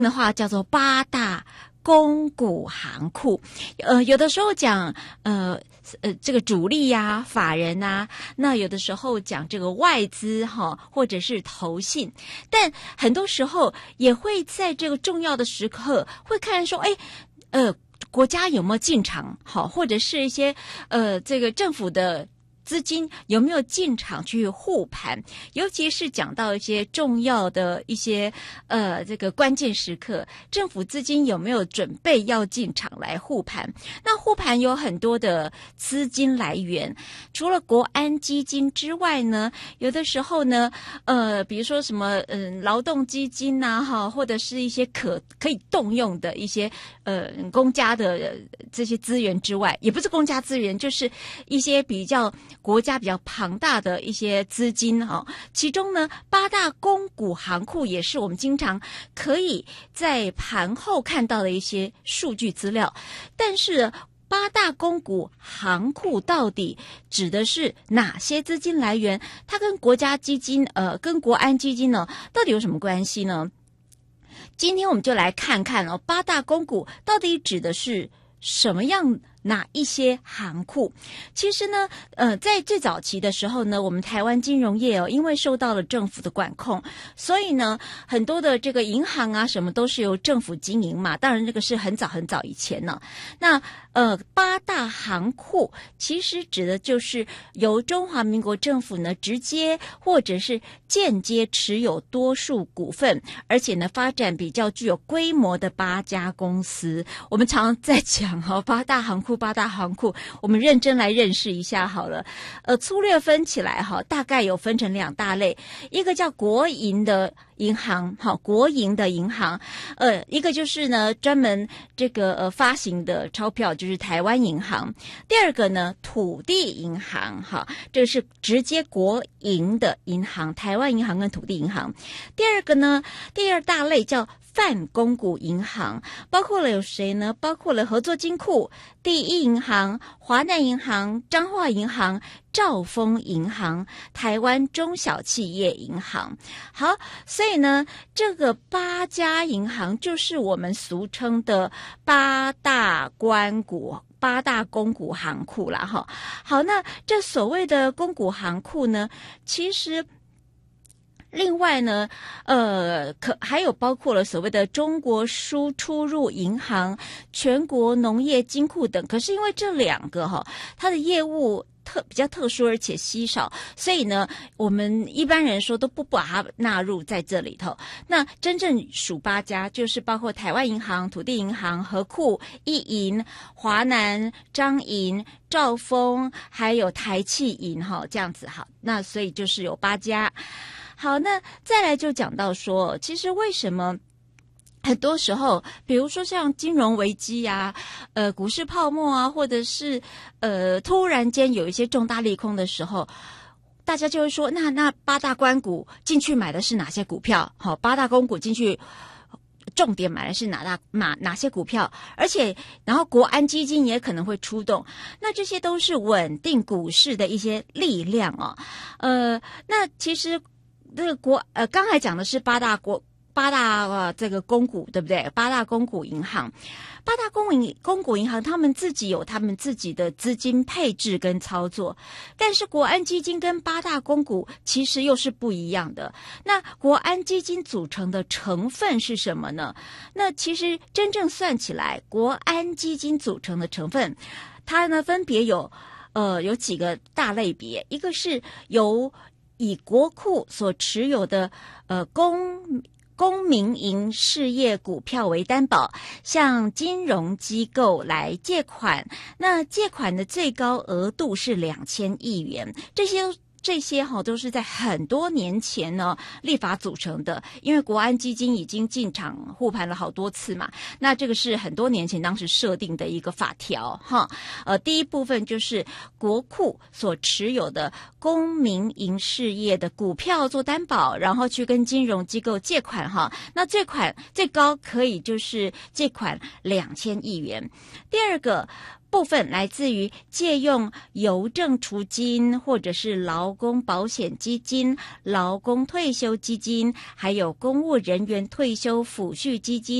的话叫做八大公股行库。有的时候讲这个主力呀、法人啊，那有的时候讲这个外资或者是投信，但很多时候也会在这个重要的时刻会看说，国家有没有进场，或者是一些这个政府的资金有没有进场去护盘，尤其是讲到一些重要的一些这个关键时刻，政府资金有没有准备要进场来护盘。那护盘有很多的资金来源，除了国安基金之外呢，有的时候呢比如说什么劳动基金啊，或者是一些可以动用的一些公家的这些资源之外，也不是公家资源，就是一些比较国家比较庞大的一些资金其中呢，八大公股行库也是我们经常可以在盘后看到的一些数据资料。但是八大公股行库到底指的是哪些资金来源？它跟国家基金跟国安基金呢到底有什么关系呢？今天我们就来看看八大公股到底指的是什么样哪一些行库。其实呢在最早期的时候呢，我们台湾金融业因为受到了政府的管控，所以呢很多的这个银行啊什么都是由政府经营嘛，当然这个是很早很早以前呢。那八大行库其实指的就是由中华民国政府呢直接或者是间接持有多数股份，而且呢发展比较具有规模的8家公司。我们常常在讲八大行库，我们认真来认识一下好了。粗略分起来大概有分成2大类，一个叫国营的银行，国营的银行，一个就是呢专门这个发行的钞票，就是台湾银行。第二个呢土地银行，这是直接国营的银行，台湾银行跟土地银行。第二大类叫泛公股银行，包括了有谁呢？包括了合作金库、第一银行、华南银行、彰化银行、兆丰银行、台湾中小企业银行。好，所以呢这个8家银行就是我们俗称的八大公股行库啦好，那这所谓的公股行库呢，其实另外呢还有包括了所谓的中国输出入银行、全国农业金库等。可是因为这2个它的业务比较特殊而且稀少，所以呢我们一般人说都不把它纳入在这里头。那真正属8家就是包括台湾银行、土地银行、合库、一银、华南、彰银、兆丰还有台企银这样子。好，那所以就是有8家。好，那再来就讲到说，其实为什么很多时候比如说像金融危机啊股市泡沫啊，或者是突然间有一些重大利空的时候，大家就会说那八大公股进去买的是哪些股票？八大公股进去重点买的是哪些股票？而且然后国安基金也可能会出动，那这些都是稳定股市的一些力量那其实这个刚才讲的是八大这个公股，对不对？八大公股银行，八大公股银行他们自己有他们自己的资金配置跟操作，但是国安基金跟八大公股其实又是不一样的。那国安基金组成的成分是什么呢？那其实真正算起来，国安基金组成的成分它呢分别有几个大类别，一个是由以国库所持有的公民营事业股票为担保，向金融机构来借款，那借款的最高额度是2000亿元。这些都是在很多年前呢立法组成的，因为国安基金已经进场护盘了好多次嘛，那这个是很多年前当时设定的一个法条第一部分就是国库所持有的公民营事业的股票做担保，然后去跟金融机构借款哈。那最高可以就是借款2000亿元。第二个部分来自于借用邮政储金，或者是劳工保险基金、劳工退休基金，还有公务人员退休抚恤基金。